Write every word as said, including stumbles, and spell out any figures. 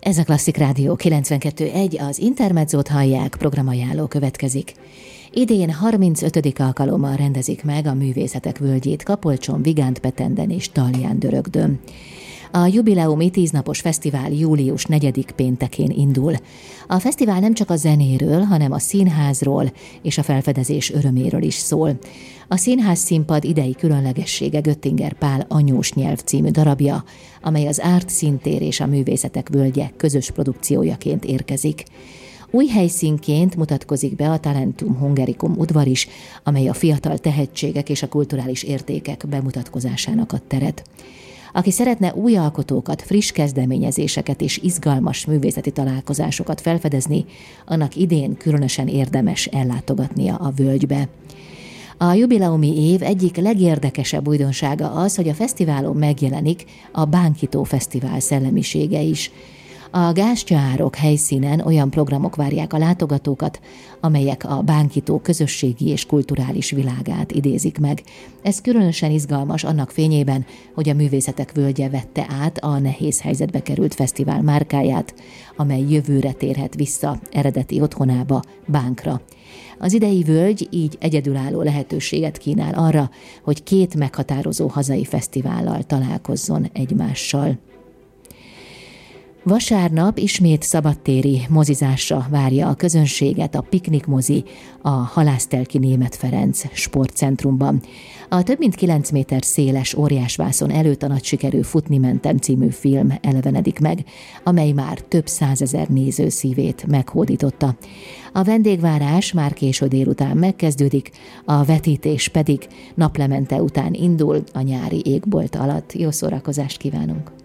Ez a Klasszik Rádió kilencvenkettő egy, az Intermezzót hallják, programajánló következik. Idén harmincötödik alkalommal rendezik meg a Művészetek Völgyét Kapolcson, Vigántpetenden és Talján-Dörögdön. A jubileumi tíznapos fesztivál július negyedik péntekén indul. A fesztivál nem csak a zenéről, hanem a színházról és a felfedezés öröméről is szól. A színház színpad idei különlegessége Göttinger Pál Anyós nyelv című darabja, amely az Árt Színtér és a Művészetek Völgye közös produkciójaként érkezik. Új helyszínként mutatkozik be a Talentum Hungarikum udvar is, amely a fiatal tehetségek és a kulturális értékek bemutatkozásának ad teret. Aki szeretne új alkotókat, friss kezdeményezéseket és izgalmas művészeti találkozásokat felfedezni, annak idén különösen érdemes ellátogatnia a völgybe. A jubileumi év egyik legérdekesebb újdonsága az, hogy a fesztiválon megjelenik a Bánkító Fesztivál szellemisége is. A gázcsőárok helyszínen olyan programok várják a látogatókat, amelyek a Bánkító közösségi és kulturális világát idézik meg. Ez különösen izgalmas annak fényében, hogy a Művészetek Völgye vette át a nehéz helyzetbe került fesztivál márkáját, amely jövőre térhet vissza eredeti otthonába, Bánkra. Az idei völgy így egyedülálló lehetőséget kínál arra, hogy két meghatározó hazai fesztivállal találkozzon egymással. Vasárnap ismét szabadtéri mozizásra várja a közönséget a Piknik mozi a Halásztelki Németh Ferenc sportcentrumban. A több mint kilenc méter széles óriásvászon előtt a nagy sikerű Futni mentem című film elevenedik meg, amely már több százezer néző szívét meghódította. A vendégvárás már késő délután megkezdődik, a vetítés pedig naplemente után indul a nyári égbolt alatt. Jó szórakozást kívánunk!